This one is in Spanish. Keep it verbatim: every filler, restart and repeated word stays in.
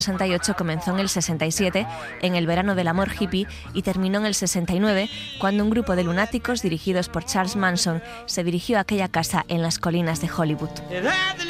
sesenta y ocho comenzó en el sesenta y siete, en el verano del amor hippie, y terminó en el sesenta y nueve, cuando un grupo de lunáticos dirigidos por Charles Manson se dirigió a aquella casa en las colinas de Hollywood.